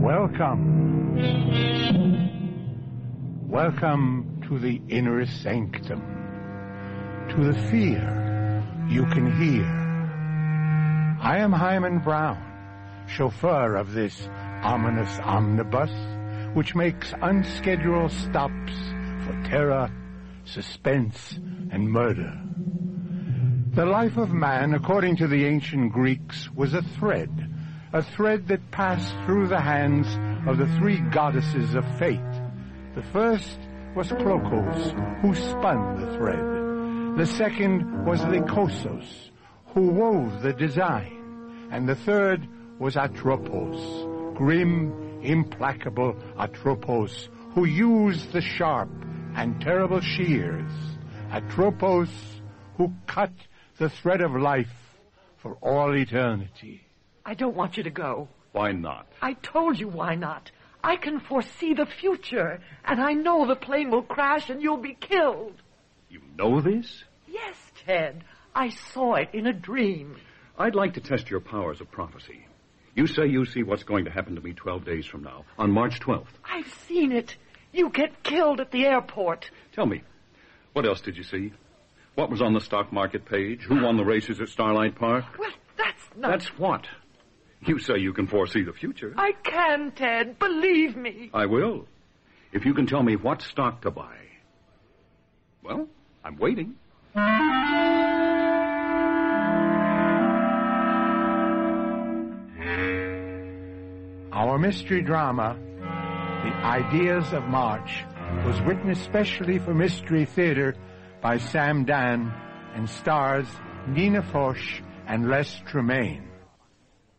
Welcome. Welcome to the inner sanctum, to the fear you can hear. I am Hyman Brown, chauffeur of this ominous omnibus, which makes unscheduled stops for terror, suspense, and murder. The life of man, according to the ancient Greeks, was a thread that passed through the hands of the three goddesses of fate. The first was Clocos, who spun the thread. The second was Lycosos, who wove the design. And the third was Atropos, grim, implacable Atropos, who used the sharp and terrible shears. Atropos, who cut the thread of life for all eternity. I don't want you to go. Why not? I told you why not. I can foresee the future, and I know the plane will crash and you'll be killed. You know this? Yes, Ted. I saw it in a dream. I'd like to test your powers of prophecy. You say you see what's going to happen to me 12 days from now, on March 12th. I've seen it. You get killed at the airport. Tell me, what else did you see? What was on the stock market page? Who won the races at Starlight Park? Well, that's not... That's what? You say you can foresee the future. I can, Ted. Believe me. I will. If you can tell me what stock to buy. Well, I'm waiting. Our mystery drama, The Ideas of March, was written especially for Mystery Theater by Sam Dan and stars Nina Foch and Les Tremaine.